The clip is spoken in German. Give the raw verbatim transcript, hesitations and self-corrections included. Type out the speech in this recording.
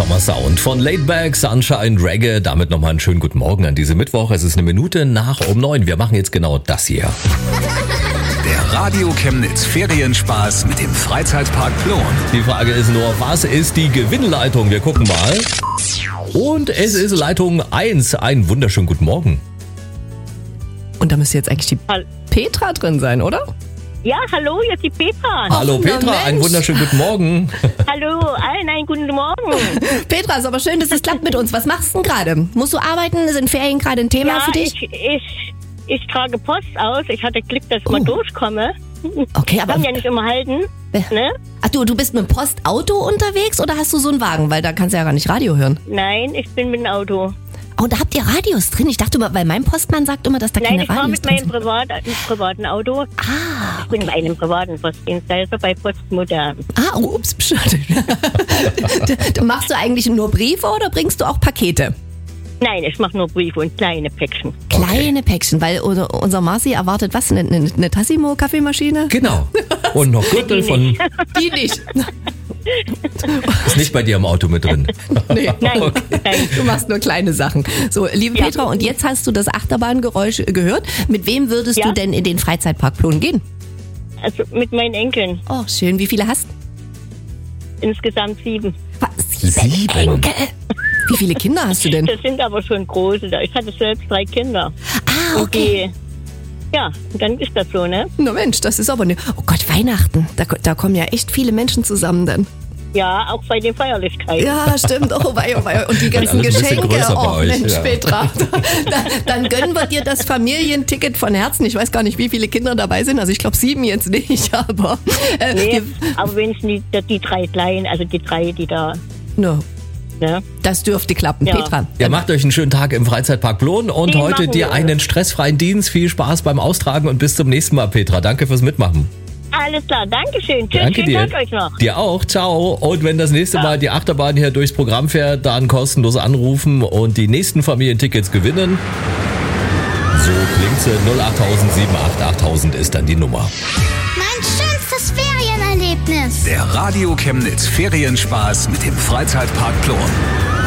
Summer Sound von Laidback, Sunshine, Reggae. Damit nochmal einen schönen guten Morgen an diese Mittwoch. Es ist eine Minute nach um neun. Wir machen jetzt genau das hier. Der Radio Chemnitz Ferienspaß mit dem Freizeitpark Plon. Die Frage ist nur, was ist die Gewinnleitung? Wir gucken mal. Und es ist Leitung eins. Einen wunderschönen guten Morgen. Und da müsste jetzt eigentlich die Hall- Petra drin sein, oder? Ja, hallo, hier ist die Petra. Hallo na Petra, einen Mensch. wunderschönen guten Morgen. Hallo, allen einen guten Morgen. Petra, ist aber schön, dass es klappt mit uns. Was machst du denn gerade? Musst du arbeiten? Sind Ferien gerade ein Thema Ja, für dich? ich, ich, ich trage Post aus. Ich hatte Glück, dass ich mal Oh. durchkomme. Okay, aber Kann ja nicht immer halten. Ne? ach du, du bist mit dem Postauto unterwegs oder hast du so einen Wagen? Weil da kannst du ja gar nicht Radio hören. Nein, ich bin mit dem Auto. Oh, und da habt ihr Radios drin? Ich dachte immer, weil mein Postmann sagt immer, dass da Nein, keine ich fahre Radios mit drin meinem sind. Privat, privaten Auto. Ah, Ich bin bei einem privaten Postdienstleister bei Postmodern. ah, ups, schade. Da machst du eigentlich nur Briefe oder bringst du auch Pakete? Nein, ich mache nur Briefe und kleine Päckchen. Kleine Päckchen, weil unser unser Marci erwartet was? Eine, eine, eine Tassimo-Kaffeemaschine? Genau. Und noch Gürtel von... Die nicht. Ist nicht bei dir im Auto mit drin. Nee. Nein, Okay. nein. Du machst nur kleine Sachen. So, liebe Ja. Petra, und jetzt hast du das Achterbahngeräusch gehört. Mit wem würdest Ja. du denn in den Freizeitpark Plon gehen? Also mit meinen Enkeln. Oh, schön. Wie viele hast Insgesamt sieben. du? Sieben, Sieben. Enkel. Wie viele Kinder hast du denn? Das sind aber schon große. Ich hatte selbst drei Kinder. Ah, Und okay. die, ja, dann ist das so, ne? Na Mensch, das ist aber ne. Oh Gott, Weihnachten. Da, da kommen ja echt viele Menschen zusammen dann. Ja, auch bei den Feierlichkeiten. Ja, stimmt. Oh wei, oh wei. Und die ganzen alles ein bisschen Geschenke. größer bei Oh euch, Mensch, ja. Petra. Da, dann gönnen wir dir das Familienticket von Herzen. Ich weiß gar nicht, wie viele Kinder dabei sind. Also ich glaube sieben jetzt nicht, aber äh, Nee, wir, aber wenigstens die, die drei Kleinen, also die drei, die da, no, ne? das dürfte klappen, Ja. Petra. Ja, macht euch einen schönen Tag im Freizeitpark Plon und Den heute machen dir wir. einen stressfreien Dienst. Viel Spaß beim Austragen und bis zum nächsten Mal, Petra. Danke fürs Mitmachen. Alles klar, Dankeschön. Tschüss, Danke schönen dir. Tag euch noch. Dir auch. Ciao. Und wenn das nächste Mal die Achterbahn hier durchs Programm fährt, dann kostenlos anrufen und die nächsten Familientickets gewinnen. So klingt sie. null acht null sieben acht achttausend ist dann die Nummer. Mein schönstes Ferienerlebnis. Der Radio Chemnitz Ferienspaß mit dem Freizeitpark Plon.